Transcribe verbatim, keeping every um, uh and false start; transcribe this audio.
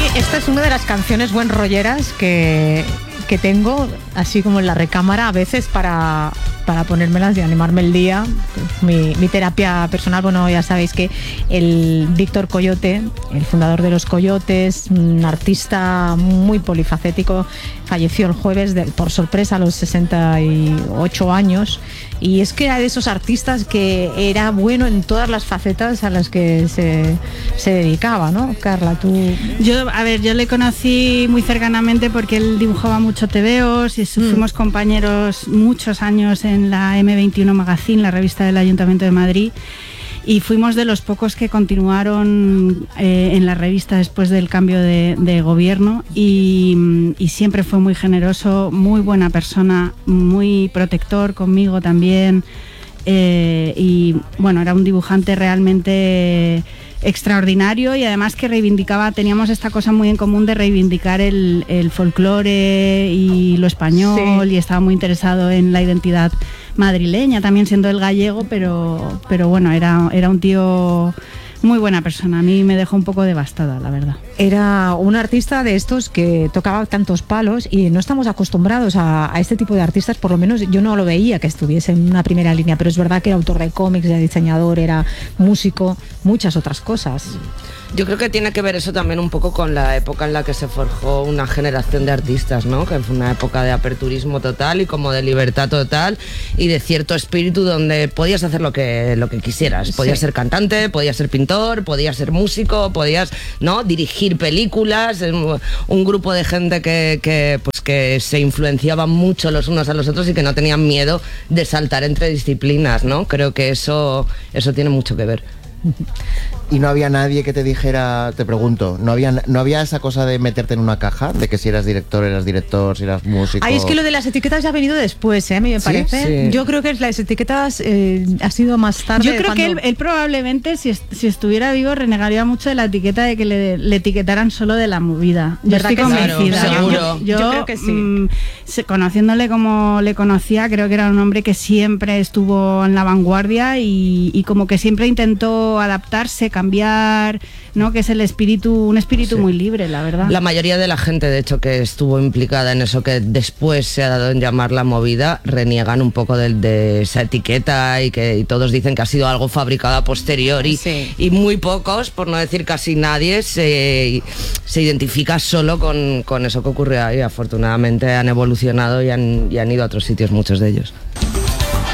esta es una de las canciones buen rolleras que, que tengo, así como en la recámara, a veces para, para ponérmelas y animarme el día. Mi, mi terapia personal, bueno, ya sabéis que el Víctor Coyote, el fundador de Los Coyotes, un artista muy polifacético, falleció el jueves de, por sorpresa a los sesenta y ocho años. Y es que era de esos artistas que era bueno en todas las facetas a las que se, se dedicaba, ¿no? Carla, tú... Yo, a ver, yo le conocí muy cercanamente porque él dibujaba mucho tebeos y fuimos mm. compañeros muchos años en la eme veintiuno Magazine, la revista del Ayuntamiento de Madrid. Y fuimos de los pocos que continuaron eh, en la revista después del cambio de, de gobierno y, y siempre fue muy generoso, muy buena persona, muy protector conmigo también eh, y bueno, era un dibujante realmente extraordinario y además que reivindicaba, teníamos esta cosa muy en común de reivindicar el, el folclore y lo español, sí. Y estaba muy interesado en la identidad madrileña, también siendo el gallego, pero, pero bueno, era, era un tío muy buena persona. A mí me dejó un poco devastada, la verdad. Era un artista de estos que tocaba tantos palos y no estamos acostumbrados a, a este tipo de artistas, por lo menos yo no lo veía que estuviese en una primera línea, pero es verdad que era autor de cómics, era diseñador, era músico, muchas otras cosas. Yo creo que tiene que ver eso también un poco con la época en la que se forjó una generación de artistas, ¿no? Que fue una época de aperturismo total y como de libertad total y de cierto espíritu donde podías hacer lo que, lo que quisieras. Podías sí. ser cantante, podías ser pintor, podías ser músico, podías, ¿no?, dirigir películas. Un grupo de gente que, que, pues que se influenciaban mucho los unos a los otros y que no tenían miedo de saltar entre disciplinas, ¿no? Creo que eso, eso tiene mucho que ver. Y no había nadie que te dijera, te pregunto, ¿no había, no había esa cosa de meterte en una caja? De que si eras director, eras director, si eras músico... Ay, es que lo de las etiquetas ya ha venido después, ¿eh? A mí me parece. ¿Sí? Sí. Yo creo que las etiquetas eh, ha sido más tarde. Yo creo cuando... que él, él probablemente, si, est- si estuviera vivo, renegaría mucho de la etiqueta de que le, le etiquetaran solo de la movida. Yo estoy convencida. Claro, seguro. Yo, yo, yo creo que sí. Mmm, conociéndole como le conocía, creo que era un hombre que siempre estuvo en la vanguardia y, y como que siempre intentó adaptarse, cambiar, ¿no? Que es el espíritu, un espíritu sí. muy libre, la verdad. La mayoría de la gente, de hecho, que estuvo implicada en eso que después se ha dado en llamar la movida, reniegan un poco de, de esa etiqueta y que y todos dicen que ha sido algo fabricado a posteriori sí. y muy pocos, por no decir casi nadie, se, se identifica solo con, con eso que ocurrió ahí. Afortunadamente han evolucionado y han, y han ido a otros sitios muchos de ellos.